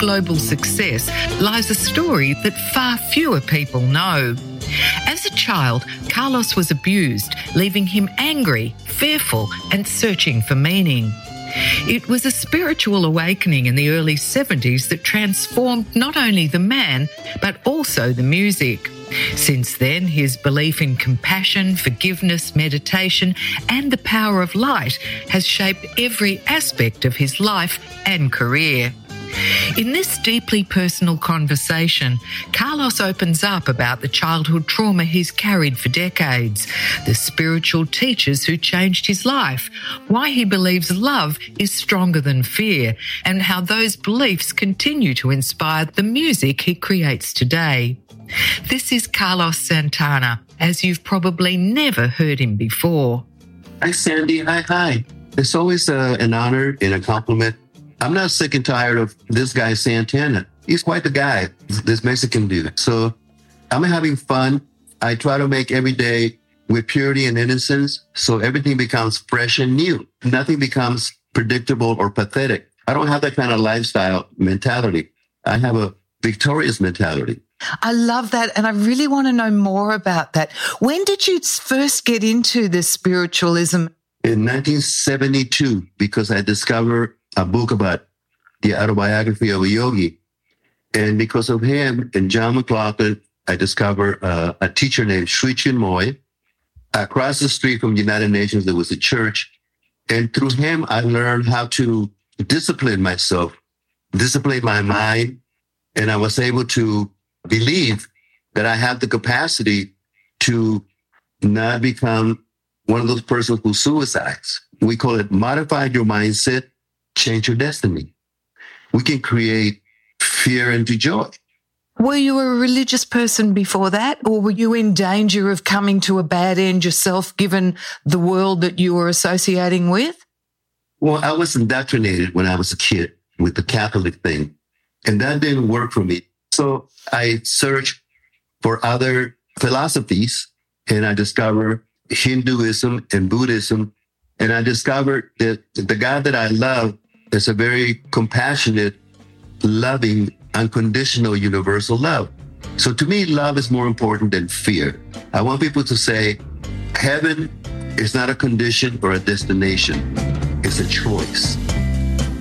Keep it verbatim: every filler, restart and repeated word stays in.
global success lies a story that far fewer people know. As a child, Carlos was abused, leaving him angry, fearful, and searching for meaning. It was a spiritual awakening in the early seventies that transformed not only the man, but also the music. Since then, his belief in compassion, forgiveness, meditation, and the power of light has shaped every aspect of his life and career. In this deeply personal conversation, Carlos opens up about the childhood trauma he's carried for decades, the spiritual teachers who changed his life, why he believes love is stronger than fear, and how those beliefs continue to inspire the music he creates today. This is Carlos Santana, as you've probably never heard him before. Hi, Sandy. Hi, hi. It's always uh, an honor and a compliment. I'm not sick and tired of this guy, Santana. He's quite the guy, this Mexican dude. So I'm having fun. I try to make every day with purity and innocence, so everything becomes fresh and new. Nothing becomes predictable or pathetic. I don't have that kind of lifestyle mentality. I have a victorious mentality. I love that, and I really want to know more about that. When did you first get into this spiritualism? In nineteen seventy-two, because I discovered a book about the autobiography of a yogi. And because of him and John McLaughlin, I discovered uh, a teacher named Sri Chinmoy. Across the street from the United Nations, there was a church. And through him, I learned how to discipline myself, discipline my mind. And I was able to believe that I have the capacity to not become one of those persons who suicides. We call it modify your mindset, change your destiny. We can create fear into joy. Were you a religious person before that, or were you in danger of coming to a bad end yourself, given the world that you were associating with? Well, I was indoctrinated when I was a kid with the Catholic thing, and that didn't work for me. So I searched for other philosophies, and I discovered Hinduism and Buddhism, and I discovered that the God that I love is a very compassionate, loving, unconditional, universal love. So to me, love is more important than fear. I want people to say, heaven is not a condition or a destination. It's a choice.